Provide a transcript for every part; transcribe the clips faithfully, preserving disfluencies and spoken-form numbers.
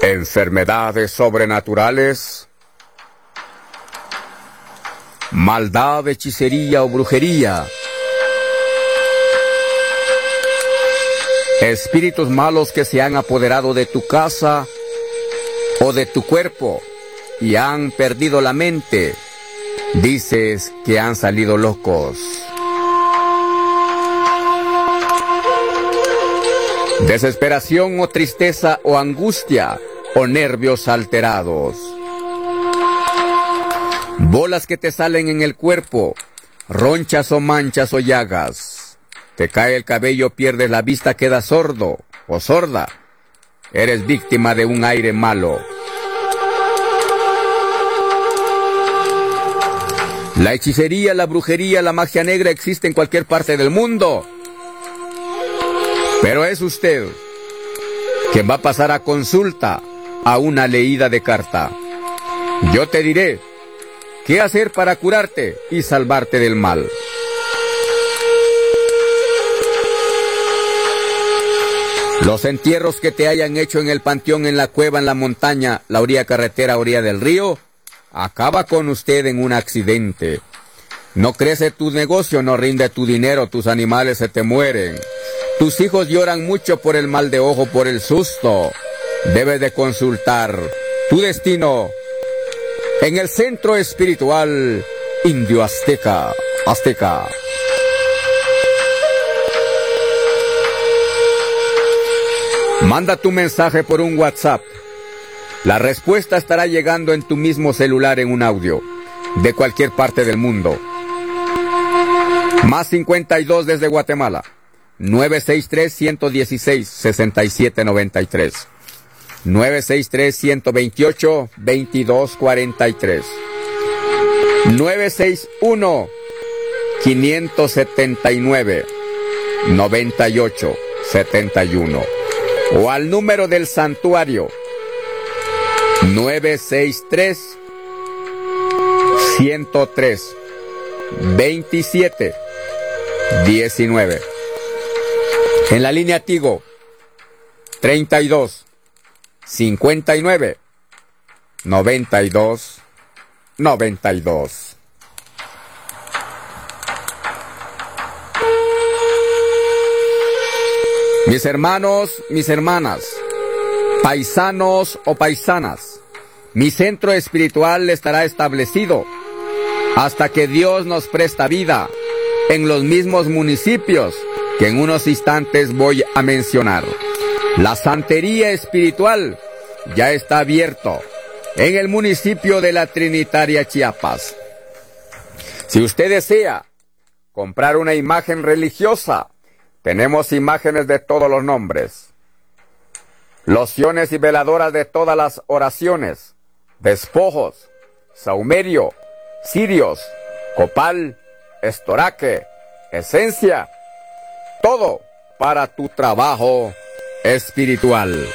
enfermedades sobrenaturales, maldad, hechicería o brujería, espíritus malos que se han apoderado de tu casa o de tu cuerpo y han perdido la mente. Dices que han salido locos. Desesperación o tristeza o angustia o nervios alterados. Bolas que te salen en el cuerpo, ronchas o manchas o llagas. Te cae el cabello, pierdes la vista, quedas sordo o sorda. Eres víctima de un aire malo. La hechicería, la brujería, la magia negra existe en cualquier parte del mundo. Pero es usted quien va a pasar a consulta a una leída de carta. Yo te diré qué hacer para curarte y salvarte del mal. Los entierros que te hayan hecho en el panteón, en la cueva, en la montaña, la orilla carretera, orilla del río, acaba con usted en un accidente. No crece tu negocio, no rinde tu dinero, tus animales se te mueren. Tus hijos lloran mucho por el mal de ojo, por el susto. Debes de consultar tu destino en el Centro Espiritual Indio Azteca. Azteca. Manda tu mensaje por un WhatsApp. La respuesta estará llegando en tu mismo celular en un audio, de cualquier parte del mundo. Más cincuenta y dos desde Guatemala. nueve seis tres, uno uno seis, seis siete nueve tres. nueve seis tres, uno dos ocho, veintidós cuarenta y tres. nueve seis uno, cinco siete nueve, nueve ocho siete uno. O al número del santuario nueve seis tres, uno cero tres, veintisiete diecinueve. En la línea Tigo treinta y dos, cincuenta y nueve, noventa y dos, noventa y dos. Mis hermanos, mis hermanas, paisanos o paisanas, mi centro espiritual estará establecido hasta que Dios nos presta vida en los mismos municipios que en unos instantes voy a mencionar. La santería espiritual ya está abierto en el municipio de La Trinitaria, Chiapas. Si usted desea comprar una imagen religiosa, tenemos imágenes de todos los nombres, lociones y veladoras de todas las oraciones, despojos, saumerio, cirios, copal, estoraque, esencia, todo para tu trabajo espiritual.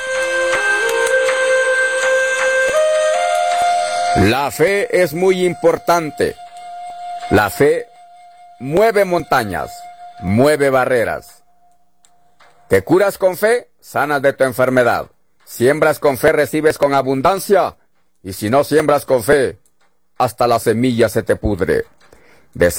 La fe es muy importante. La fe mueve montañas, mueve barreras. Te curas con fe, sanas de tu enfermedad. Siembras con fe, recibes con abundancia. Y si no siembras con fe, hasta la semilla se te pudre.